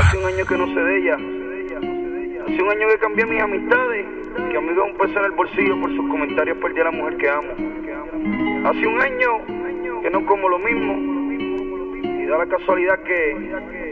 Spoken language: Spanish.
Hace un año que no sé de ella. Hace un año que cambié mis amistades, que amigo un peso en el bolsillo por sus comentarios perdí a la mujer que amo. Hace un año que no como lo mismo y da la casualidad que